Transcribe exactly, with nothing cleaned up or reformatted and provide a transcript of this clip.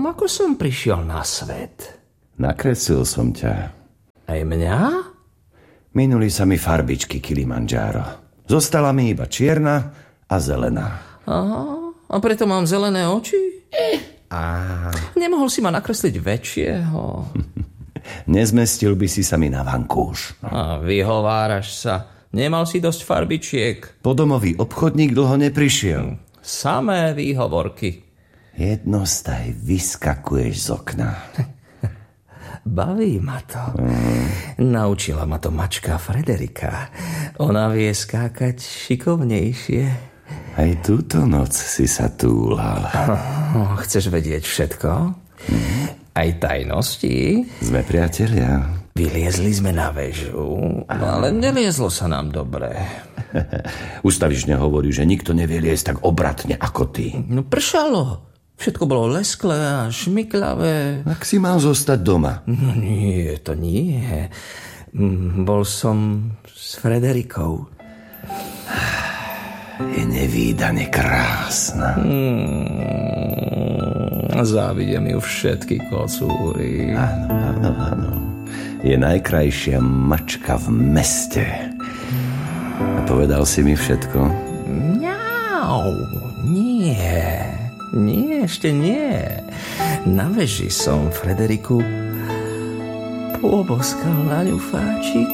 ako som prišiel na svet? Nakreslil som ťa. Aj mňa? Minuli sa mi farbičky Kilimandžáro. Zostala mi iba čierna a zelená. Aha, a preto mám zelené oči? Á. Nemohol si ma nakresliť väčšieho? Nezmestil by si sa mi na vankúš. A vyhováraš sa. Nemal si dosť farbičiek. Podomový obchodník dlho neprišiel. Samé výhovorky. Jednostaj vyskakuješ z okna. Baví ma to. Mm. Naučila ma to mačka Frederika. Ona vie skákať šikovnejšie. Aj túto noc si sa túlal. Oh, chceš vedieť všetko? Mm. Aj tajnosti? Sme priatelia. Vyliezli sme na väžu, ale neliezlo sa nám dobre. Ustavične hovorí, že nikto nevie liesť tak obratne ako ty. No pršalo. Všetko bolo lesklé a šmiklavé. Tak si mal zostať doma. No nie, to nie. Bol som s Frederikou. Je nevídane krásna. Hmm, závidím ju všetky kocúry. Áno, áno, áno. Je najkrajšia mačka v meste. A povedal si mi všetko? Mňau, nie. Nie, ešte nie. Na veži som Frederiku poboskal na ňu fáčik.